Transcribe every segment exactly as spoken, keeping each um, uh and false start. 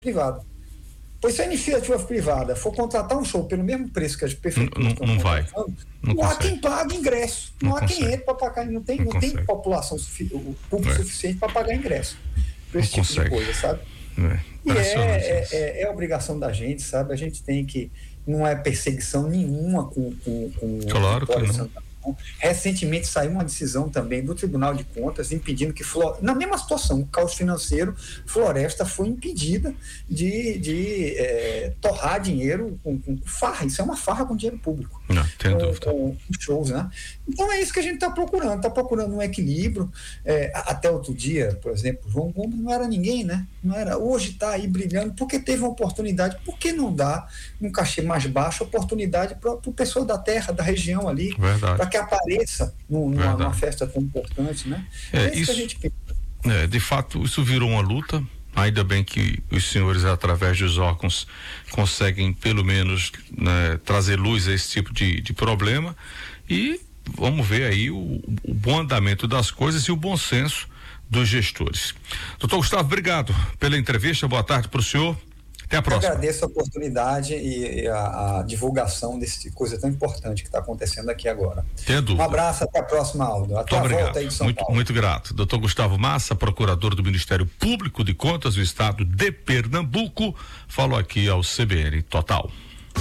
privada. Pois se a iniciativa privada for contratar um show pelo mesmo preço que a prefeitura não, não, não vai. Não, não há quem pague ingresso, não, não há consegue. Quem entre para pagar, não tem, não, não tem população, o público é. suficiente para pagar ingresso para esse tipo consegue. de coisa, sabe? É. E é, é, é, é obrigação da gente, sabe? A gente tem que, não é perseguição nenhuma com, com, com claro que não. Recentemente saiu uma decisão também do Tribunal de Contas impedindo que, na mesma situação, o caos financeiro, Floresta foi impedida de, de é, torrar dinheiro com, com farra. Isso é uma farra com dinheiro público. Não, tem com, dúvida. Com shows, né? Então é isso que a gente está procurando, está procurando um equilíbrio. É, até outro dia, por exemplo, João Gomes não era ninguém, né? Não era, hoje está aí brilhando, porque teve uma oportunidade. Por que não dá um cachê mais baixo oportunidade para o pessoal da terra, da região ali, para que apareça numa, numa festa tão importante, né? É, é isso, isso que a gente pensa. É, de fato, isso virou uma luta. Ainda bem que os senhores, através dos órgãos, conseguem pelo menos, né, trazer luz a esse tipo de, de problema, e vamos ver aí o, o bom andamento das coisas e o bom senso dos gestores. Doutor Gustavo, obrigado pela entrevista, boa tarde para o senhor. Até a próxima. Eu agradeço a oportunidade e a, a divulgação desse coisa tão importante que está acontecendo aqui agora. Tem dúvida. Um abraço, até a próxima, Aldo. Até muito a obrigado. volta aí de São muito, Paulo. Muito grato. Doutor Gustavo Massa, procurador do Ministério Público de Contas do Estado de Pernambuco, falou aqui ao C B N Total.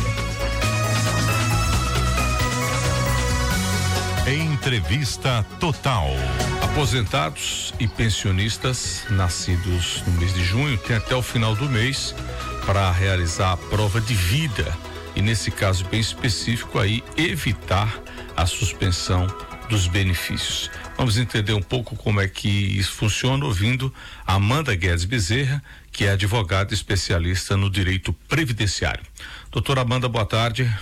Entrevista Total. Aposentados e pensionistas nascidos no mês de junho têm até o final do mês para realizar a prova de vida e, nesse caso bem específico aí, evitar a suspensão dos benefícios. Vamos entender um pouco como é que isso funciona ouvindo a Amanda Guedes Bezerra, que é advogada especialista no direito previdenciário. Doutora Amanda, boa tarde.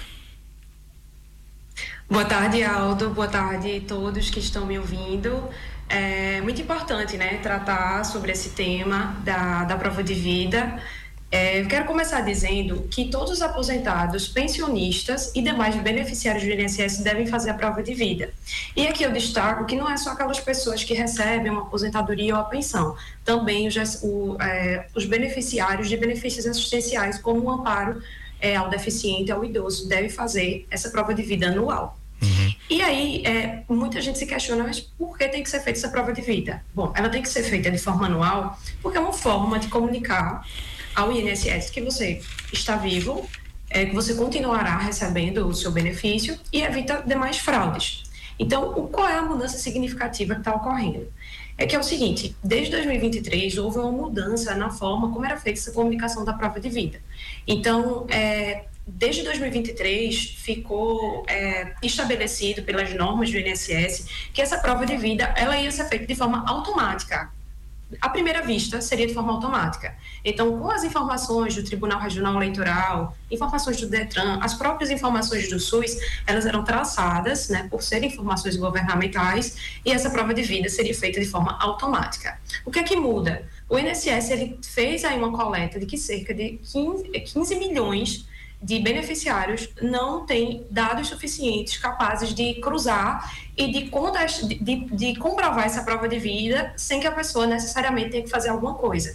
Boa tarde, Aldo. Boa tarde a todos que estão me ouvindo. É muito importante, né, tratar sobre esse tema da, da prova de vida. É, eu quero começar dizendo que todos os aposentados, pensionistas e demais beneficiários do I N S S devem fazer a prova de vida. E aqui eu destaco que não é só aquelas pessoas que recebem uma aposentadoria ou a pensão, também os, o, é, os beneficiários de benefícios assistenciais, como o amparo é, ao deficiente, ao idoso, devem fazer essa prova de vida anual. Uhum. E aí, é, muita gente se questiona, mas por que tem que ser feita essa prova de vida? Bom, ela tem que ser feita de forma anual, porque é uma forma de comunicar ao I N S S que você está vivo, é, que você continuará recebendo o seu benefício e evita demais fraudes. Então, o, qual é a mudança significativa que está ocorrendo? É que é o seguinte, desde dois mil e vinte e três houve uma mudança na forma como era feita essa comunicação da prova de vida. Então, é, desde dois mil e vinte e três ficou é, estabelecido pelas normas do I N S S que essa prova de vida ela ia ser feita de forma automática. À primeira vista, seria de forma automática. Então, com as informações do Tribunal Regional Eleitoral, informações do DETRAN, as próprias informações do SUS, elas eram traçadas, né, por serem informações governamentais, e essa prova de vida seria feita de forma automática. O que é que muda? O I N S S ele fez aí uma coleta de que cerca de quinze milhões de beneficiários não têm dados suficientes capazes de cruzar e de, de, de comprovar essa prova de vida sem que a pessoa necessariamente tenha que fazer alguma coisa.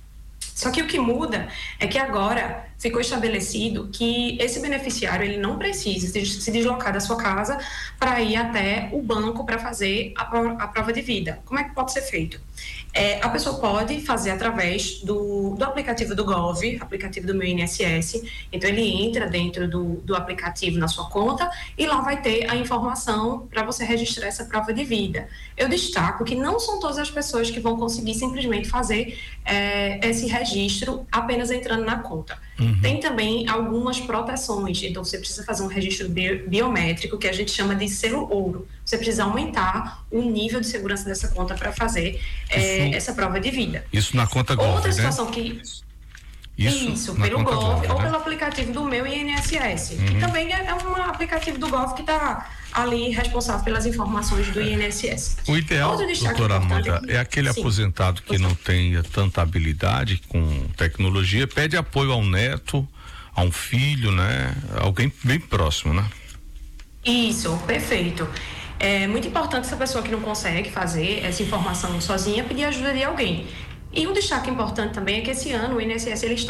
Só que o que muda é que agora ficou estabelecido que esse beneficiário ele não precisa se deslocar da sua casa para ir até o banco para fazer a, a prova de vida. Como é que pode ser feito? É, a pessoa pode fazer através do, do aplicativo do Gov, aplicativo do meu I N S S. Então ele entra dentro do, do aplicativo na sua conta e lá vai ter a informação para você registrar essa prova de vida. Eu destaco que não são todas as pessoas que vão conseguir simplesmente fazer é, esse registro apenas entrando na conta. Uhum. Tem também algumas proteções, então você precisa fazer um registro bi- biométrico que a gente chama de selo ouro. Você precisa aumentar o nível de segurança dessa conta para fazer é, essa prova de vida. Isso na conta Gov, Outra situação né? que... Isso, Isso pelo Gov, Gov, ou né? pelo aplicativo do meu I N S S, uhum. que também é um aplicativo do Gov que está ali responsável pelas informações do I N S S. O ideal, doutora Amanda, é aquele Sim. aposentado que não tenha tanta habilidade com tecnologia, pede apoio ao neto, a um filho, né? Alguém bem próximo, né? Isso, perfeito. É muito importante essa pessoa que não consegue fazer essa informação sozinha pedir ajuda de alguém. E um destaque importante também é que esse ano o I N S S ele está